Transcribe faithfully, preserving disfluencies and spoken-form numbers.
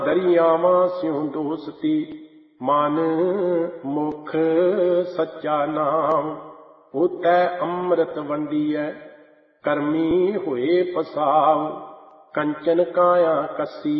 ਦਰਿਆਵਾਂ ਸਿਉ ਦੋਸਤੀ ਮਨ ਮੁਖ ਸੱਚਾ ਨਾਮ। ਉਤੈ ਅੰਮ੍ਰਿਤ ਵੰਡੀਐ ਕਰਮੀ ਹੋਏ ਪਸਾਵ। ਕੰਚਨ ਕਾਇਆ ਕੱਸੀ